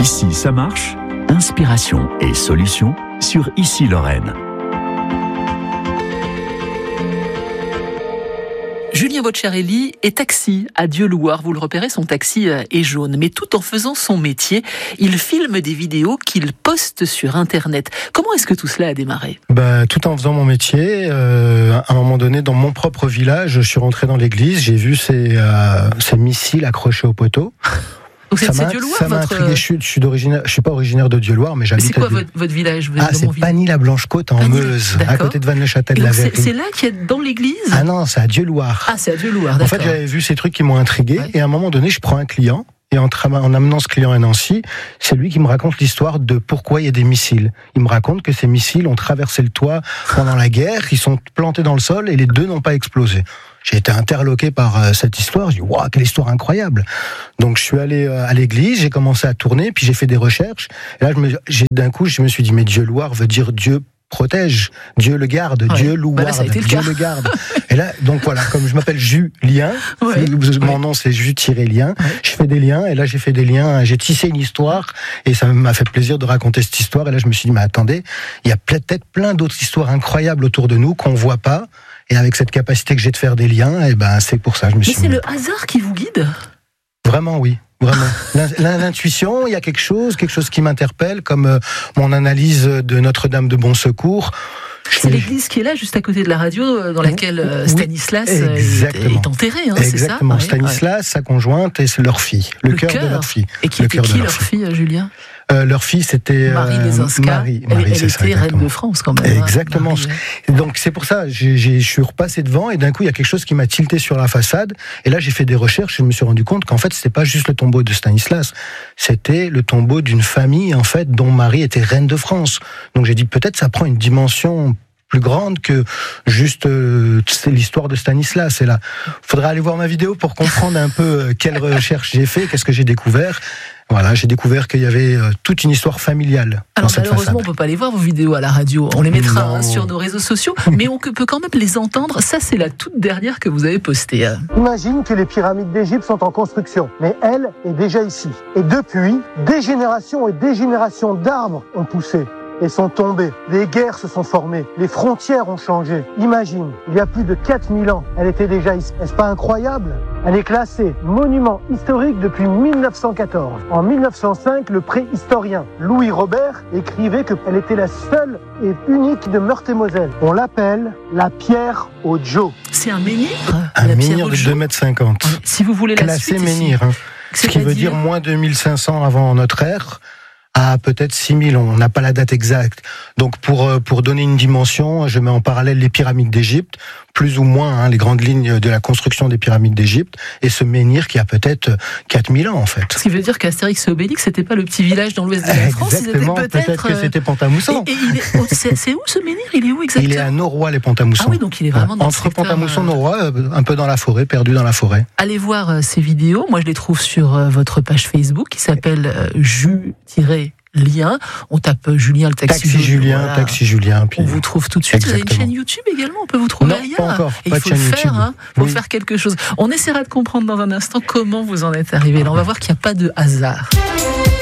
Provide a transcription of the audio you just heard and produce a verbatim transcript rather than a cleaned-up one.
Ici, ça marche. Inspiration et solutions sur Ici Lorraine. Julien Bocciarelli est taxi à Dieulouard. Vous le repérez, son taxi est jaune. Mais tout en faisant son métier, il filme des vidéos qu'il poste sur Internet. Comment est-ce que tout cela a démarré ? Bah, tout en faisant mon métier, euh, à un moment donné, dans mon propre village, je suis rentré dans l'église, j'ai vu ces, euh, ces missiles accrochés au poteau. Donc c'est, ça c'est m'a, Dieulouard, ça m'a votre... intrigué. Je suis, je suis d'origine, je suis pas originaire de Dieulouard, mais j'habite. Mais c'est quoi à Dieu... votre, votre village ? Vous Ah, c'est Pagny-la-Blanche-Côte en Pagny, Meuse, d'accord. à côté de Vannes-le-Châtel-la-Verrerie. c'est, c'est là qu'il y a dans l'église ? Ah non, c'est à Dieulouard. Ah, c'est à Dieulouard, d'accord. En fait, j'avais vu ces trucs qui m'ont intrigué, Ouais. et à un moment donné, je prends un client. Et en, tra- en amenant ce client à Nancy, c'est lui qui me raconte l'histoire de pourquoi il y a des missiles. Il me raconte que ces missiles ont traversé le toit pendant la guerre, ils sont plantés dans le sol et les deux n'ont pas explosé. J'ai été interloqué par euh, cette histoire. Je dis waouh, quelle histoire incroyable. Donc je suis allé euh, à l'église, j'ai commencé à tourner, puis j'ai fait des recherches. Et là, je me, j'ai, d'un coup, je me suis dit mais Dieulouard veut dire Dieu protège, Dieu le garde, Ouais. Dieu louarde, Bah là, ça a été le Dieu cas. le garde. Et là, donc voilà, comme je m'appelle Julien, Ouais. mon nom c'est Jus-lien, Ouais. je fais des liens, et là j'ai fait des liens, j'ai tissé une histoire, et ça m'a fait plaisir de raconter cette histoire, et là je me suis dit, mais attendez, il y a peut-être plein d'autres histoires incroyables autour de nous qu'on voit pas, et avec cette capacité que j'ai de faire des liens, et ben c'est pour ça que je me Mais suis c'est mis. le hasard qui vous guide ? Vraiment, oui. Vraiment. L'in- L'intuition, il y a quelque chose, quelque chose qui m'interpelle, comme euh, mon analyse de Notre-Dame de Bon Secours. C'est l'église qui est là, juste à côté de la radio, dans laquelle euh, Oui, Stanislas euh, est, exactement. est enterré, hein, Exactement. c'est ça ? Ouais, Stanislas, ouais. sa conjointe et c'est leur fille, le, Le cœur de cœur. leur fille. Et qui Le était cœur de qui, leur leur fille, Julien ? Euh, leur fille, c'était euh, Marie Lesinska. Marie, Elle, Marie, elle c'est ça, était reine exactement. de France quand même. hein, Exactement. Marie. Donc c'est pour ça, j'ai, j'ai, je suis repassé devant et d'un coup il y a quelque chose qui m'a tilté sur la façade. Et là j'ai fait des recherches et je me suis rendu compte qu'en fait c'était pas juste le tombeau de Stanislas, c'était le tombeau d'une famille en fait dont Marie était reine de France. Donc j'ai dit peut-être ça prend une dimension plus grande que juste euh, c'est l'histoire de Stanislas. Et là, faudra aller voir ma vidéo pour comprendre un peu euh, quelle recherche j'ai fait, qu'est-ce que j'ai découvert. Voilà, j'ai découvert qu'il y avait euh, toute une histoire familiale Alors dans cette malheureusement, façade. on peut pas les voir vos vidéos à la radio. On les mettra Non. hein, sur nos réseaux sociaux, mais on peut quand même les entendre. Ça, c'est la toute dernière que vous avez postée. hein. Imagine que les pyramides d'Égypte sont en construction, mais elle est déjà ici. Et depuis, des générations et des générations d'arbres ont poussé et sont tombés. Des guerres se sont formées, les frontières ont changé. Imagine, il y a plus de quatre mille ans, elle était déjà ici. Est-ce pas incroyable ? Elle est classée monument historique depuis mille neuf cent quatorze. En mille neuf cent cinq, le préhistorien Louis Robert écrivait qu'elle était la seule et unique de Meurthe-et-Moselle. On l'appelle la pierre au Joe. C'est un menhir, Un la pierre menhir au de Joe. deux mètres cinquante. Si vous voulez la Classé suite, ici. menhir. Hein. Ce qui veut C'est-à-dire dire moins deux mille cinq cents avant notre ère, à peut-être six mille, on n'a pas la date exacte. Donc pour euh, pour donner une dimension, je mets en parallèle les pyramides d'Égypte, plus ou moins hein, les grandes lignes de la construction des pyramides d'Égypte, et ce menhir qui a peut-être quatre mille ans en fait. Ce qui veut dire qu'Astérix et Obélix, c'était pas le petit village dans l'ouest de la France, ils étaient Exactement, peut-être... peut-être que euh, c'était Pont-à-Mousson. Et, et il est, oh, c'est, c'est où ce menhir ? Il est où exactement ? Il est à Noroy les Pont-à-Mousson. Ah oui, donc il est vraiment dans le Entre secteur, Pont-à-Mousson, euh, Noroy, euh, un peu dans la forêt, perdu dans la forêt. Allez voir euh, ces vidéos. Moi, je les trouve sur euh, votre page Facebook qui s'appelle euh, Jus-Lien. On tape euh, Julien le taxi. Taxi Julien, voilà. Taxi Julien. Puis... On vous trouve tout de suite. Vous avez une Exactement. chaîne YouTube également, on peut vous trouver Non, ailleurs. pas encore, Et pas il de faut le chaîne faire, YouTube. hein. Il faut Oui. faire quelque chose. On essaiera de comprendre dans un instant comment vous en êtes arrivé là. On va voir qu'il n'y a pas de hasard.